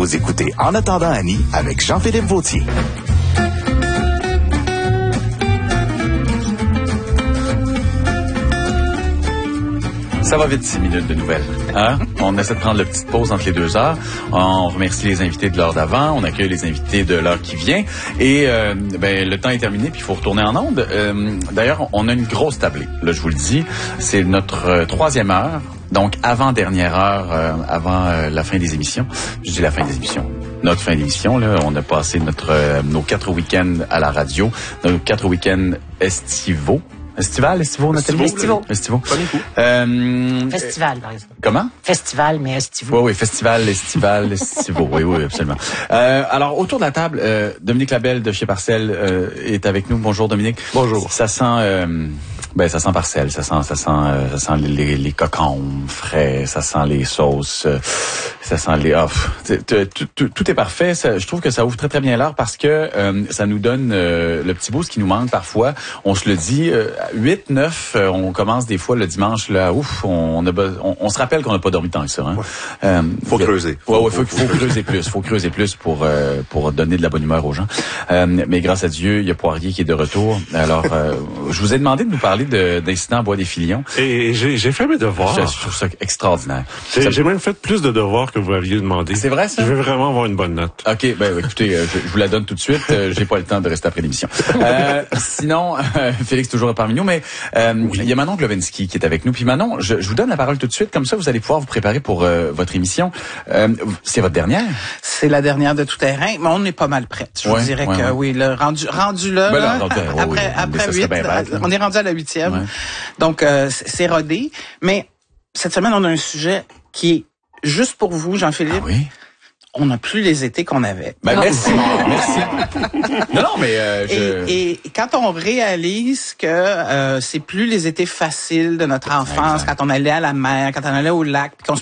Vous écoutez En attendant Annie avec Jean-Philippe Vautier. Ça va vite, 6 minutes de nouvelles. Hein? On essaie de prendre la petite pause entre les 2 heures. On remercie les invités de l'heure d'avant. On accueille les invités de l'heure qui vient. Et le temps est terminé, puis il faut retourner en onde. D'ailleurs, on a une grosse tablée. Là, je vous le dis, c'est notre 3e heure. Donc, avant-dernière heure, avant la fin des émissions. Je dis la fin des émissions. Notre fin d'émission, là, on a passé nos 4 week-ends à la radio, nos 4 week-ends estivaux. Estivaux, Nathalie? Estivaux. Festival, par exemple. Comment? Festival, mais estivaux. Oui, festival, estivaux. Oui, absolument. Alors, autour de la table, Dominique Labelle de chez Parcelle est avec nous. Bonjour, Dominique. Bonjour. Ça sent... ça sent Parcelle, ça sent les cocombes frais, ça sent les sauces, ça sent les tout est parfait. Je trouve que ça ouvre très très bien l'heure parce que ça nous donne le petit boost qui nous manque parfois. On se le dit, 8, 9, on commence des fois le dimanche là, on se rappelle qu'on n'a pas dormi tant que ça. Hein. Ouais. Faut creuser. Faut creuser plus. Faut creuser plus pour donner de la bonne humeur aux gens. Mais grâce à Dieu, il y a Poirier qui est de retour. Alors, je vous ai demandé de nous parler d'incidents à Bois-des-Filions. Et j'ai fait mes devoirs. Je trouve ça extraordinaire. J'ai même fait plus de devoirs que vous aviez demandé. C'est vrai, ça? Je veux vraiment avoir une bonne note. OK, écoutez, je vous la donne tout de suite. J'ai pas le temps de rester après l'émission. Sinon, Félix toujours est parmi nous, mais il y a Manon Glovenski qui est avec nous. Puis Manon, je vous donne la parole tout de suite. Comme ça, vous allez pouvoir vous préparer pour votre émission. C'est votre dernière? C'est la dernière de tout terrain, mais on est pas mal prête. Je vous dirais que oui, le rendu là, après 8, on est rendu à la 8e. Ouais. Donc, c'est rodé. Mais cette semaine, on a un sujet qui est juste pour vous, Jean-Philippe. Ah oui? On n'a plus les étés qu'on avait. Merci. Non, mais et quand on réalise que c'est plus les étés faciles de notre enfance, quand on allait à la mer, quand on allait au lac, puis qu'on se